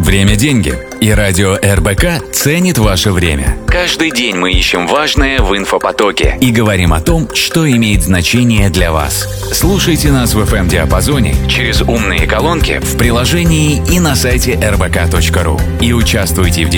Время – деньги. И радио РБК ценит ваше время. Каждый день мы ищем важное в инфопотоке и говорим о том, что имеет значение для вас. Слушайте нас в FM-диапазоне, через умные колонки, в приложении и на сайте rbk.ru. И участвуйте в